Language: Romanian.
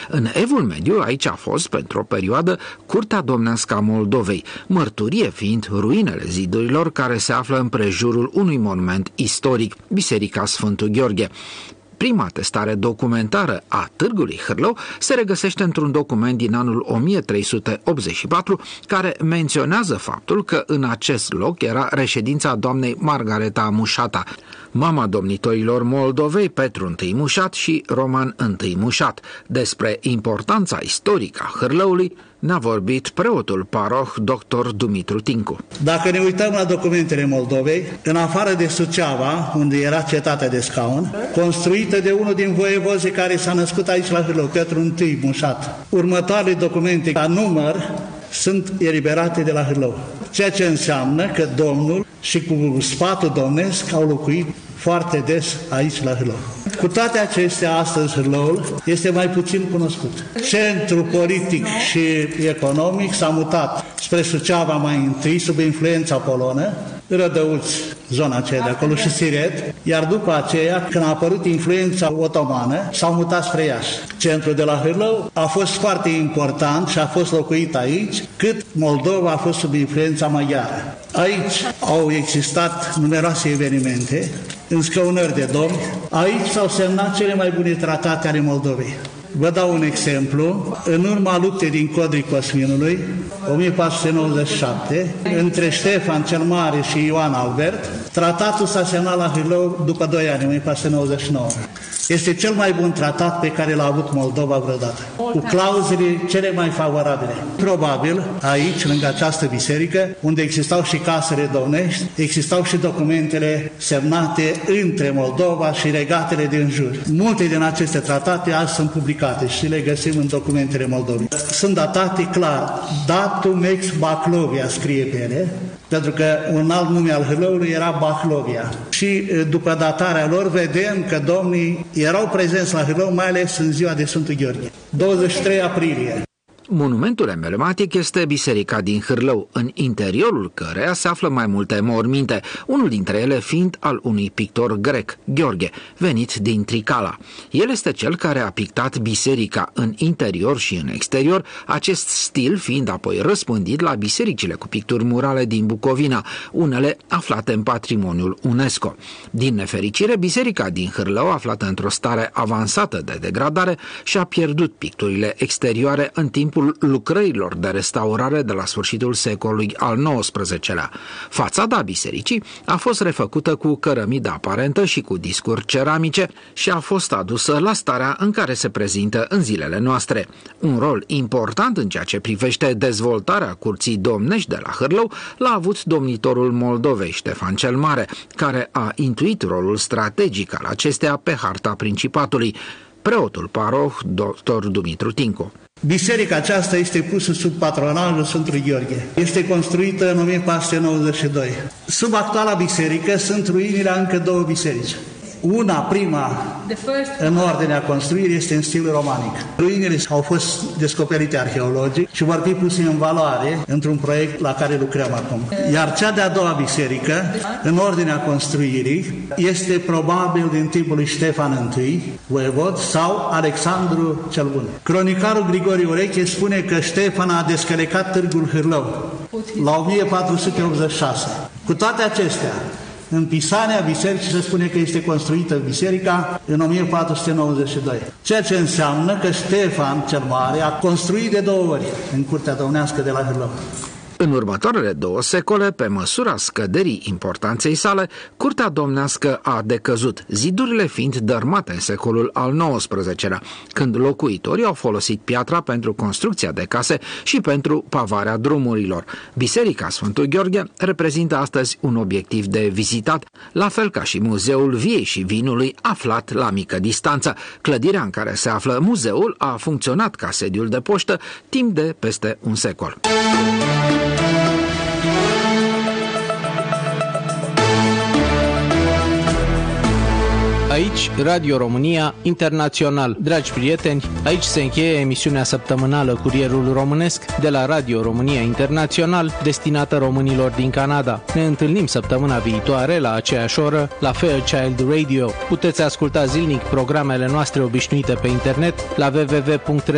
În Evul Mediu, aici a fost, pentru o perioadă, Curtea Domnească a Moldovei, mărturie fiind ruinele zidurilor care se află în prejurul unui monument istoric, Biserica Sfântul Gheorghe. Prima testare documentară a Târgului Hârlău se regăsește într-un document din anul 1384 care menționează faptul că în acest loc era reședința doamnei Margareta Mușata, mama domnitorilor Moldovei Petru I Mușat și Roman I Mușat. Despre importanța istorică a Hârlăului ne-a vorbit preotul paroh dr. Dumitru Tincu. Dacă ne uităm la documentele Moldovei, în afară de Suceava, unde era cetatea de Scaun, construită de unul din voievozii care s-a născut aici la Hârlău, Petru I Mușat, următoarele documente ca număr sunt eliberate de la Hârlău. Ceea ce înseamnă că Domnul și cu sfatul domnesc au locuit foarte des aici la Hârlău. Cu toate acestea, astăzi Hârlăul este mai puțin cunoscut. Centrul politic și economic s-a mutat spre Suceava mai întâi, sub influența polonă, Rădăuți, zona aceea de acolo, și Siret, iar după aceea, când a apărut influența otomană, s-au mutat spre Iași. Centrul de la Hârlău a fost foarte important și a fost locuit aici, cât Moldova a fost sub influența maghiară. Aici au existat numeroase evenimente, înscăunări de domni. Aici s-au semnat cele mai bune tratate ale Moldovei. Vă dau un exemplu. În urma luptei din Codrii Cosminului, 1497, între Ștefan cel Mare și Ioan Albert, tratatul s-a semnat la Hârlău după 2 ani, 1499. Este cel mai bun tratat pe care l-a avut Moldova vreodată, cu clauzele cele mai favorabile. Probabil, aici, lângă această biserică, unde existau și casele domnești, existau și documentele semnate între Moldova și regatele din jur. Multe din aceste tratate azi sunt publicate și le găsim în documentele Moldovei. Sunt datate clar. Datum ex Baclovia scrie pe ele, pentru că un alt nume al Hârlăului era Baclovia. Și după datarea lor vedem că domnii erau prezenți la Hârlău, mai ales în ziua de Sfântul Gheorghe, 23 aprilie. Monumentul emblematic este Biserica din Hârlău, în interiorul căreia se află mai multe morminte, unul dintre ele fiind al unui pictor grec, Gheorghe, venit din Tricala. El este cel care a pictat biserica în interior și în exterior, acest stil fiind apoi răspândit la bisericile cu picturi murale din Bucovina, unele aflate în patrimoniul UNESCO. Din nefericire, biserica din Hârlău, aflată într-o stare avansată de degradare, și-a pierdut picturile exterioare în timpul lucrărilor de restaurare de la sfârșitul secolului al XIX-lea. Fațada bisericii a fost refăcută cu cărămidă aparentă și cu discuri ceramice și a fost adusă la starea în care se prezintă în zilele noastre. Un rol important în ceea ce privește dezvoltarea curții domnești de la Hârlău l-a avut domnitorul Moldovei, Ștefan cel Mare, care a intuit rolul strategic al acesteia pe harta Principatului. Preotul paroh dr. Dumitru Tincu. Biserica aceasta este pusă sub patronajul Sfântului Gheorghe. Este construită în 1492. Sub actuala biserică sunt ruinile încă 2 biserici. Una, prima, în ordinea construirii, este în stil romanic. Ruinele au fost descoperite arheologic și vor fi puse în valoare într-un proiect la care lucrăm acum. Iar cea de-a doua biserică, în ordinea construirii, este probabil din timpul lui Ștefan I, voievod, sau Alexandru cel Bun. Cronicarul Grigore Ureche spune că Ștefan a descălecat Târgul Hârlău la 1486. Cu toate acestea, în Pisania bisericii se spune că este construită biserica în 1492. Ceea ce înseamnă că Ștefan cel Mare a construit de 2 ori în curtea domnească de la Hârlău. În următoarele 2 secole, pe măsura scăderii importanței sale, curtea domnească a decăzut, zidurile fiind dărmate în secolul al XIX-lea, când locuitorii au folosit piatra pentru construcția de case și pentru pavarea drumurilor. Biserica Sfântul Gheorghe reprezintă astăzi un obiectiv de vizitat, la fel ca și Muzeul Viei și Vinului, aflat la mică distanță. Clădirea în care se află muzeul a funcționat ca sediul de poștă timp de peste un secol. Aici, Radio România Internațional. Dragi prieteni, aici se încheie emisiunea săptămânală Curierul Românesc de la Radio România Internațional, destinată românilor din Canada. Ne întâlnim săptămâna viitoare la aceeași oră la Fairchild Radio. Puteți asculta zilnic programele noastre obișnuite pe internet la www.radio